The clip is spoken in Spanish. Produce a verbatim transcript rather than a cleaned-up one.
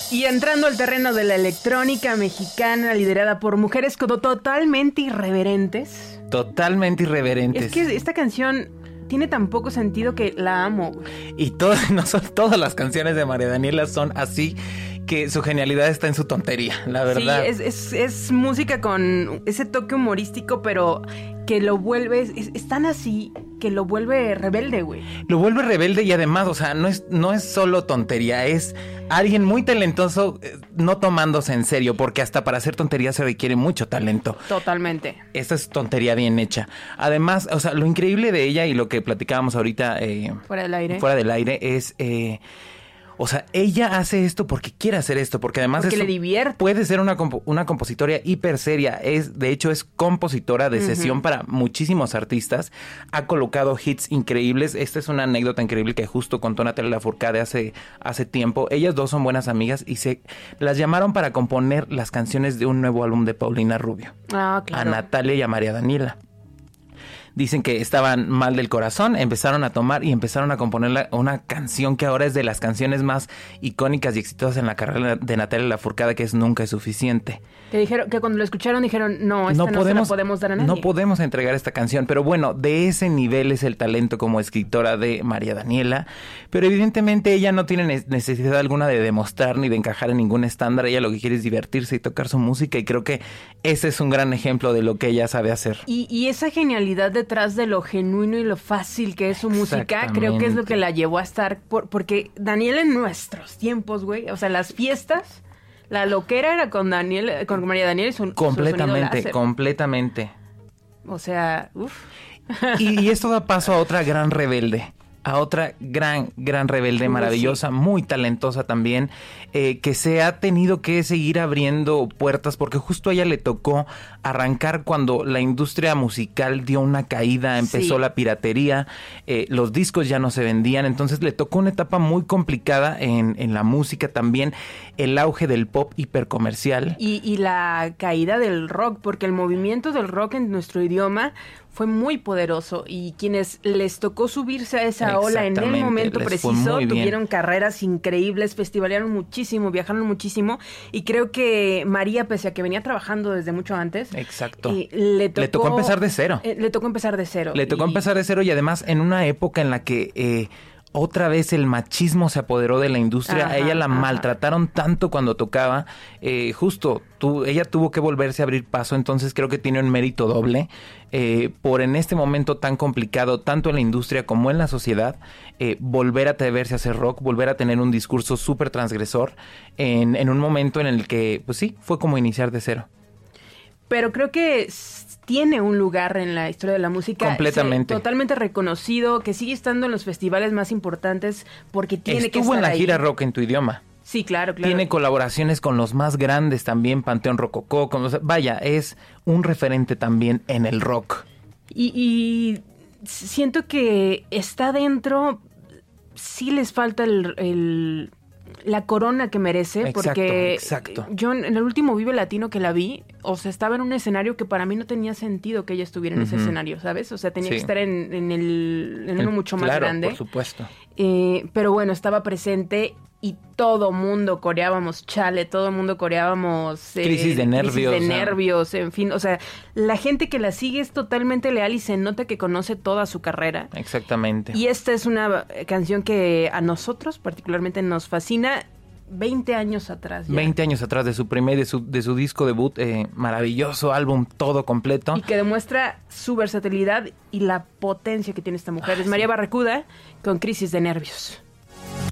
Y entrando al terreno de la electrónica mexicana liderada por mujeres como totalmente irreverentes. Totalmente irreverentes. Es que esta canción tiene tan poco sentido que la amo. Y todo, no son todas las canciones de María Daniela son así, que su genialidad está en su tontería, la verdad. Sí, es, es, es música con ese toque humorístico, pero que lo vuelve, es, es tan así que lo vuelve rebelde, güey. Lo vuelve rebelde y además, o sea, no es, no es solo tontería, es alguien muy talentoso eh, no tomándose en serio, porque hasta para hacer tontería se requiere mucho talento. Totalmente. Esta es tontería bien hecha. Además, o sea, lo increíble de ella y lo que platicábamos ahorita eh, fuera del aire, fuera del aire es... Eh, O sea, ella hace esto porque quiere hacer esto, porque además porque eso le divierte. Puede ser una, compo- una compositora hiper seria. Es, de hecho, es compositora de sesión uh-huh. para muchísimos artistas. Ha colocado hits increíbles. Esta es una anécdota increíble que justo contó Natalia Lafourcade hace, hace tiempo. Ellas dos son buenas amigas y se las llamaron para componer las canciones de un nuevo álbum de Paulina Rubio. Ah, claro. A Natalia y a María Daniela. Dicen que estaban mal del corazón, empezaron a tomar y empezaron a componer la, una canción que ahora es de las canciones más icónicas y exitosas en la carrera de Natalia Lafourcade, que es Nunca es suficiente. Que dijeron, que cuando lo escucharon dijeron, no, esta no, no, podemos, se la podemos dar a nadie. No podemos entregar esta canción, pero bueno, de ese nivel es el talento como escritora de María Daniela, pero evidentemente ella no tiene necesidad alguna de demostrar ni de encajar en ningún estándar. Ella lo que quiere es divertirse y tocar su música, y creo que ese es un gran ejemplo de lo que ella sabe hacer. Y, y esa genialidad de detrás de lo genuino y lo fácil que es su música, creo que es lo que la llevó a estar, por, porque Daniela en nuestros tiempos, güey, o sea, las fiestas, la loquera era con Daniel, con María Daniela y su, completamente, su completamente. O sea, uff. Y, y esto da paso a otra gran rebelde. A otra gran, gran rebelde, maravillosa, sí. Muy talentosa también, eh, que se ha tenido que seguir abriendo puertas, porque justo a ella le tocó arrancar cuando la industria musical dio una caída, empezó sí. la piratería, eh, los discos ya no se vendían, entonces le tocó una etapa muy complicada en, en la música también, el auge del pop hipercomercial. Y, y la caída del rock, porque el movimiento del rock en nuestro idioma fue muy poderoso, y quienes les tocó subirse a esa ola en el momento preciso tuvieron carreras increíbles, festivalearon muchísimo, viajaron muchísimo, y creo que María, pese a que venía trabajando desde mucho antes, exacto, eh, le, tocó, le tocó empezar de cero. Eh, le tocó empezar de cero. Le tocó y... empezar de cero, y además en una época en la que eh, otra vez el machismo se apoderó de la industria. Ajá, a ella la ajá. maltrataron tanto cuando tocaba, eh, justo tu, ella tuvo que volverse a abrir paso, entonces creo que tiene un mérito doble eh, por en este momento tan complicado, tanto en la industria como en la sociedad, eh, volver a atreverse a hacer rock, volver a tener un discurso súper transgresor en, en un momento en el que, pues sí, fue como iniciar de cero. Pero creo que tiene un lugar en la historia de la música. Completamente. Se, totalmente reconocido, que sigue estando en los festivales más importantes porque tiene Estuvo que estar en la ahí. gira Rock en tu idioma. Sí, claro, claro. Tiene colaboraciones con los más grandes también, Panteón Rococó. Con los, vaya, es un referente también en el rock. Y, y siento que está dentro, sí les falta el... el la corona que merece, exacto, porque exacto. yo en el último Vive Latino que la vi, o sea, estaba en un escenario que para mí no tenía sentido que ella estuviera en uh-huh. ese escenario, ¿sabes? O sea, tenía sí. que estar en, en, el, en uno el, mucho más claro, grande. Por supuesto. Eh, pero bueno, estaba presente y todo mundo coreábamos Chale, todo mundo coreábamos... Eh, crisis de nervios. Crisis de nervios, en fin. O sea, la gente que la sigue es totalmente leal y se nota que conoce toda su carrera. Exactamente. Y esta es una canción que a nosotros particularmente nos fascina. veinte años atrás ya. veinte años atrás de su primer, de su, de su disco debut, eh, maravilloso álbum, todo completo. Y que demuestra su versatilidad y la potencia que tiene esta mujer. Ah, es María sí. Barracuda con Crisis de Nervios.